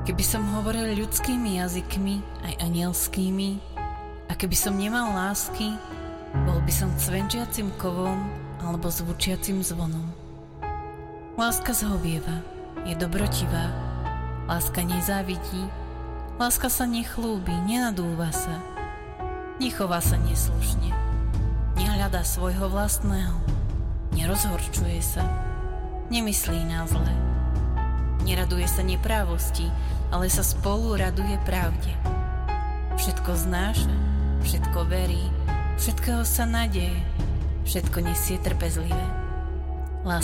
Keby som hovoril ľudskými jazykmi, aj anielskými, a keby som nemal lásky, bol by som cvenčiacim kovom alebo zvučiacim zvonom. Láska zhovieva, je dobrotivá, láska nezávidí, láska sa nechlúbi, nenadúva sa, nechová sa neslušne, nehľadá svojho vlastného, nerozhorčuje sa, nemyslí na zle, neraduje sa neprávosti, ale sa spolu raduje pravde. Všetko znáša, všetko verí, všetkého sa nadeje, všetko nesie trpezlivé.